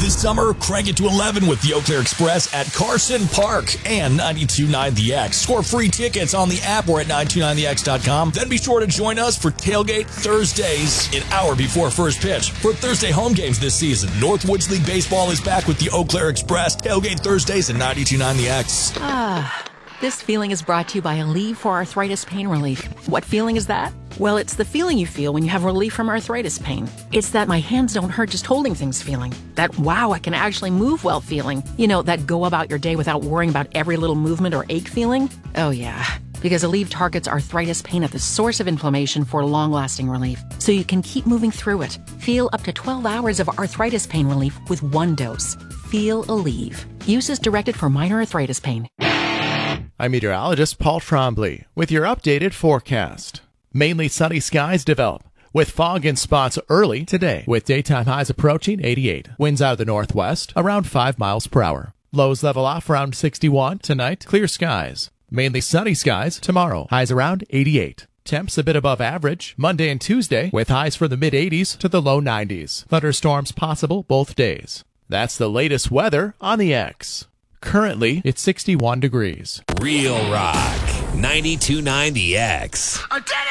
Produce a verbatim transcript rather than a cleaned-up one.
This summer, crank it to eleven with the Eau Claire Express at Carson Park and ninety-two point nine The X. Score free tickets on the app or at nine two nine the x dot com. Then be sure to join us for Tailgate Thursdays an hour before first pitch. For Thursday home games this season, Northwoods League Baseball is back with the Eau Claire Express. Tailgate Thursdays at ninety-two point nine The X. Ah, this feeling is brought to you by Aleve for Arthritis Pain Relief. What feeling is that? Well, it's the feeling you feel when you have relief from arthritis pain. It's that my hands don't hurt just holding things feeling. That wow, I can actually move well feeling. You know, that go about your day without worrying about every little movement or ache feeling. Oh yeah, because Aleve targets arthritis pain at the source of inflammation for long-lasting relief, so you can keep moving through it. Feel up to twelve hours of arthritis pain relief with one dose. Feel Aleve. Use is directed for minor arthritis pain. I'm meteorologist Paul Trombley with your updated forecast. Mainly sunny skies develop, with fog in spots early today, with daytime highs approaching eighty-eight. Winds out of the northwest, around five miles per hour. Lows level off around sixty-one. Tonight, clear skies. Mainly sunny skies tomorrow, highs around eighty-eight. Temps a bit above average Monday and Tuesday, with highs from the mid-eighties to the low nineties. Thunderstorms possible both days. That's the latest weather on the X. Currently, it's sixty-one degrees. Real Rock, ninety-two point nine The X. I did it!